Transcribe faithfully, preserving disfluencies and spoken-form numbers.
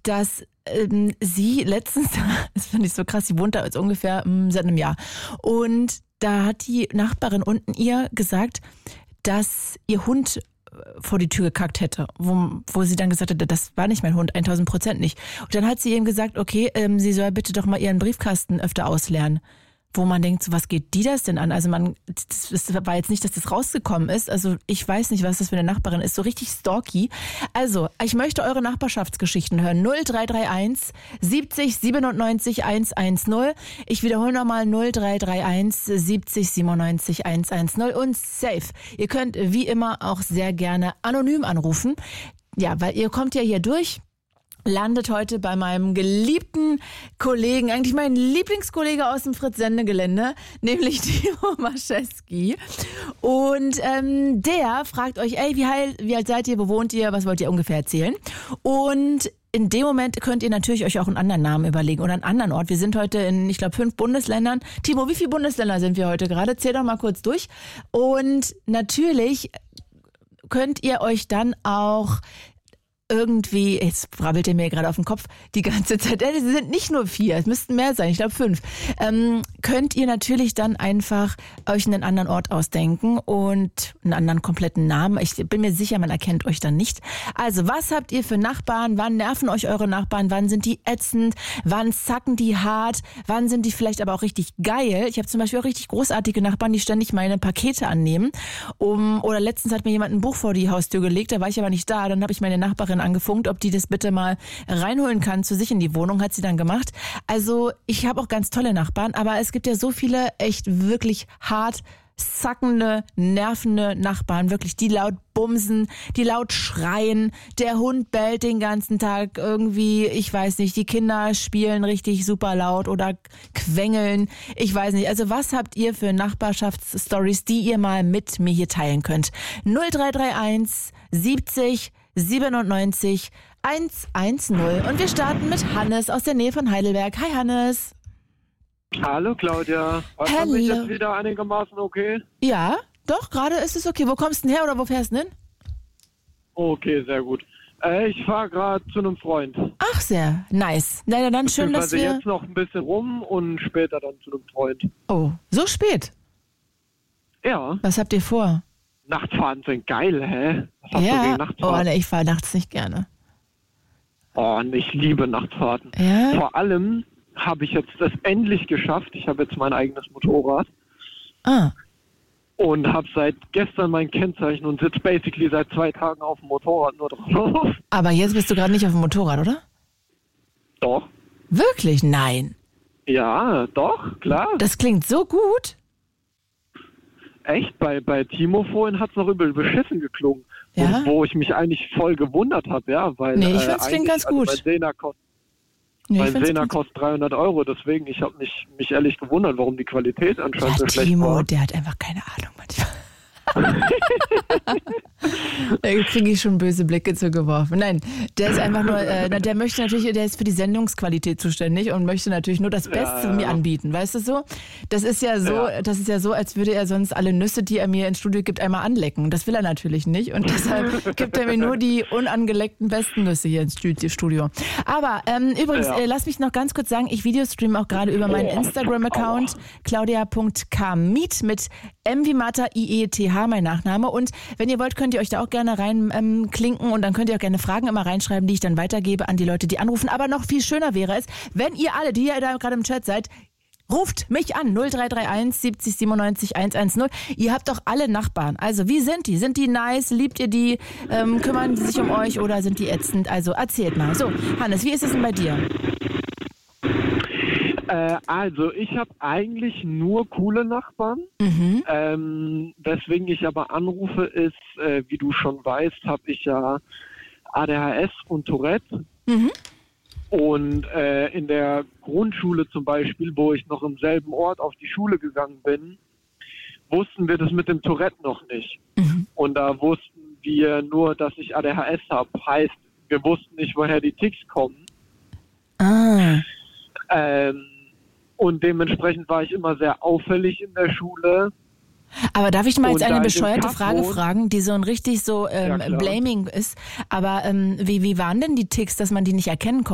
dass ähm, sie letztens, das finde ich so krass, sie wohnt da jetzt ungefähr ähm, seit einem Jahr. Und da hat die Nachbarin unten ihr gesagt, dass ihr Hund vor die Tür gekackt hätte, wo, wo sie dann gesagt hatte, das war nicht mein Hund, tausend Prozent nicht. Und dann hat sie ihm gesagt, okay, ähm, sie soll bitte doch mal ihren Briefkasten öfter ausleeren. Wo man denkt, so, was geht die das denn an? Also man, das, das war jetzt nicht, dass das rausgekommen ist. Also ich weiß nicht, was das für eine Nachbarin ist. So richtig stalky. Also, ich möchte eure Nachbarschaftsgeschichten hören. null drei drei eins siebzig siebenundneunzig hundertzehn. Ich wiederhole nochmal null drei drei eins siebzig siebenundneunzig hundertzehn und safe. Ihr könnt wie immer auch sehr gerne anonym anrufen. Ja, weil ihr kommt ja hier durch. Landet heute bei meinem geliebten Kollegen, eigentlich mein Lieblingskollege aus dem Fritz-Sende-Gelände, nämlich Timo Maschewski. Und ähm, der fragt euch, ey, wie, heil, wie alt seid ihr, wo wohnt ihr, was wollt ihr ungefähr erzählen? Und in dem Moment könnt ihr natürlich euch auch einen anderen Namen überlegen oder einen anderen Ort. Wir sind heute in, ich glaube, fünf Bundesländern. Timo, wie viele Bundesländer sind wir heute gerade? Zähl doch mal kurz durch. Und natürlich könnt ihr euch dann auch irgendwie, jetzt brabbelt ihr mir gerade auf den Kopf die ganze Zeit, es sind nicht nur vier, es müssten mehr sein, ich glaube fünf, ähm, könnt ihr natürlich dann einfach euch einen anderen Ort ausdenken und einen anderen kompletten Namen. Ich bin mir sicher, man erkennt euch dann nicht. Also, was habt ihr für Nachbarn? Wann nerven euch eure Nachbarn? Wann sind die ätzend? Wann zacken die hart? Wann sind die vielleicht aber auch richtig geil? Ich habe zum Beispiel auch richtig großartige Nachbarn, die ständig meine Pakete annehmen. Um, oder letztens hat mir jemand ein Buch vor die Haustür gelegt, da war ich aber nicht da, dann habe ich meine Nachbarin angefunkt, ob die das bitte mal reinholen kann zu sich in die Wohnung, hat sie dann gemacht. Also ich habe auch ganz tolle Nachbarn, aber es gibt ja so viele echt wirklich hart zackende, nervende Nachbarn, wirklich, die laut bumsen, die laut schreien, der Hund bellt den ganzen Tag irgendwie, ich weiß nicht, die Kinder spielen richtig super laut oder quengeln, ich weiß nicht. Also was habt ihr für Nachbarschaftsstories, die ihr mal mit mir hier teilen könnt? null drei drei eins siebzig siebenundneunzig hundertzehn und wir starten mit Hannes aus der Nähe von Heidelberg. Hi Hannes. Hallo Claudia. Hört man mich jetzt wieder einigermaßen okay? Ja, doch, gerade ist es okay. Wo kommst du denn her oder wo fährst du denn? Okay, sehr gut. Äh, ich fahre gerade zu einem Freund. Ach, sehr nice. Na ja, dann schön, dass wir... jetzt noch ein bisschen rum und später dann zu einem Freund. Oh, so spät? Ja. Was habt ihr vor? Nachtfahrten sind geil, hä? Was hast ja. du gegen Nachtfahrten? Oh, ne, ich fahre nachts nicht gerne. Oh, und ich liebe Nachtfahrten. Ja? Vor allem habe ich jetzt das endlich geschafft. Ich habe jetzt mein eigenes Motorrad. Ah. Und habe seit gestern mein Kennzeichen und sitze basically seit zwei Tagen auf dem Motorrad nur drauf. Aber jetzt bist du gerade nicht auf dem Motorrad, oder? Doch. Wirklich? Nein. Ja, doch, klar. Das klingt so gut. Echt? Bei, bei Timo vorhin hat es noch übel beschissen geklungen. Ja? Wo, wo ich mich eigentlich voll gewundert habe, ja. Weil, nee, ich äh, finde es klingt ganz gut. Also mein Sena kostet nee, mein Sena kostet dreihundert Euro, deswegen, ich habe mich, mich ehrlich gewundert, warum die Qualität anscheinend ja, so schlecht Timo, war. der hat einfach keine Ahnung manchmal. Da kriege ich schon böse Blicke zugeworfen. Nein, der ist einfach nur, äh, der möchte natürlich, der ist für die Sendungsqualität zuständig und möchte natürlich nur das Beste ja, ja. mir anbieten, weißt du so? Das ist ja so, ja. das ist ja so, als würde er sonst alle Nüsse, die er mir ins Studio gibt, einmal anlecken. Das will er natürlich nicht und deshalb gibt er mir nur die unangeleckten besten Nüsse hier ins Studio. Aber ähm, übrigens, ja. äh, lass mich noch ganz kurz sagen, ich videostreame auch gerade über meinen Instagram-Account claudia punkt kamit mit M wie Martha, I E T H, mein Nachname. Und wenn ihr wollt, könnt ihr euch da auch gerne rein ähm, klinken und dann könnt ihr auch gerne Fragen immer reinschreiben, die ich dann weitergebe an die Leute, die anrufen. Aber noch viel schöner wäre es, wenn ihr alle, die ihr da gerade im Chat seid, ruft mich an, null drei drei eins siebzig siebenundneunzig hundertzehn. Ihr habt doch alle Nachbarn. Also wie sind die? Sind die nice? Liebt ihr die? Ähm, kümmern die sich um euch oder sind die ätzend? Also erzählt mal. So, Hannes, wie ist es denn bei dir? Äh, also ich habe eigentlich nur coole Nachbarn. Mhm. Ähm, weswegen ich aber anrufe ist, äh, wie du schon weißt, habe ich ja A D H S und Tourette. Mhm. Und äh, in der Grundschule zum Beispiel, wo ich noch im selben Ort auf die Schule gegangen bin, wussten wir das mit dem Tourette noch nicht. Mhm. Und da wussten wir nur, dass ich A D H S habe. Heißt, wir wussten nicht, woher die Ticks kommen. Ah. Ähm, und dementsprechend war ich immer sehr auffällig in der Schule. Aber darf ich mal jetzt Und eine da in dem bescheuerte Kaff Frage wohnt- fragen, die so ein richtig so ähm, Ja, klar. blaming ist. Aber ähm, wie, wie waren denn die Ticks, dass man die nicht erkennen konnte?